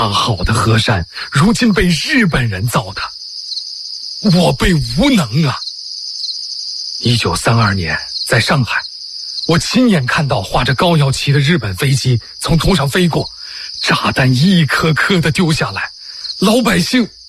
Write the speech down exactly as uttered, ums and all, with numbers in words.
好的河山，如今被日本人糟蹋，我辈无能啊！一九三二年，在上海，我亲眼看到画着高腰旗的日本飞机从头上飞过，炸弹一颗颗的丢下来，老百姓